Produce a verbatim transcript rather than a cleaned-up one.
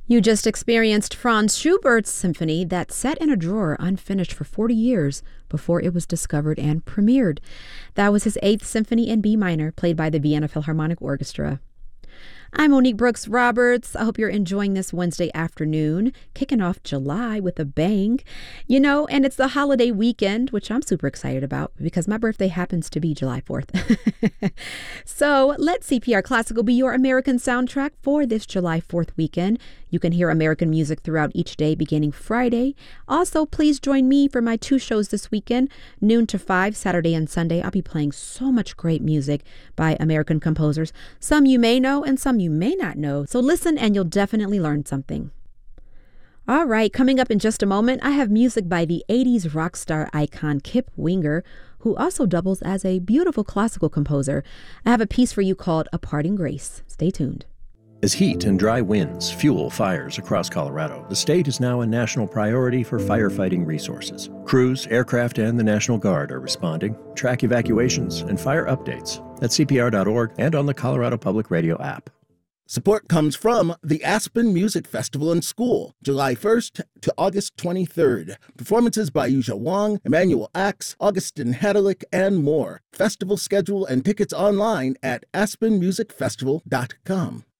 You just experienced Franz Schubert's symphony that sat in a drawer unfinished for forty years before it was discovered and premiered. That was his Eighth Symphony in B minor, played by the Vienna Philharmonic Orchestra. I'm Monique Brooks Roberts. I hope you're enjoying this Wednesday afternoon, kicking off July with a bang. You know, and it's the holiday weekend, which I'm super excited about because my birthday happens to be July fourth. So let C P R Classical be your American soundtrack for this July fourth weekend. You can hear American music throughout each day beginning Friday. Also, please join me for my two shows this weekend, noon to five, Saturday and Sunday. I'll be playing so much great music by American composers. Some you may know and some you may not know. So listen and you'll definitely learn something. All right, coming up in just a moment, I have music by the eighties rock star icon Kip Winger, who also doubles as a beautiful classical composer. I have a piece for you called A Parting Grace. Stay tuned. As heat and dry winds fuel fires across Colorado, the state is now a national priority for firefighting resources. Crews, aircraft, and the National Guard are responding. Track evacuations and fire updates at C P R dot org and on the Colorado Public Radio app. Support comes from the Aspen Music Festival and School, July first to August twenty-third. Performances by Yuzha Wang, Emmanuel Axe, Augustin Hadalick, and more. Festival schedule and tickets online at aspen music festival dot com.